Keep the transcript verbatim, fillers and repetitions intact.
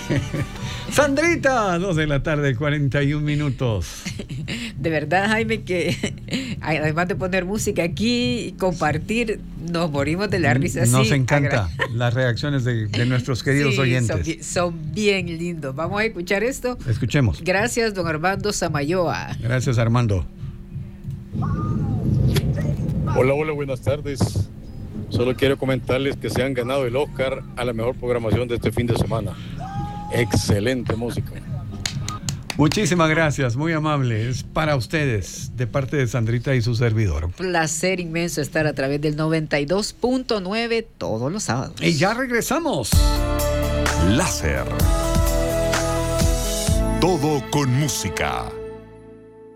Sandrita, dos de la tarde, cuarenta y un minutos. De verdad, Jaime, que además de poner música aquí y compartir, nos morimos de la risa. Nos sí, encanta agra- las reacciones de, de nuestros queridos sí, oyentes. Son, bi- son bien lindos. Vamos a escuchar esto. Escuchemos. Gracias, don Armando Samayoa. Gracias, Armando. Hola, hola, buenas tardes. Solo quiero comentarles que se han ganado el Oscar a la mejor programación de este fin de semana. Excelente música. Muchísimas gracias, muy amable. Es para ustedes, de parte de Sandrita y su servidor. Placer inmenso estar a través del noventa y dos punto nueve todos los sábados. Y ya regresamos. Láser. Todo con música.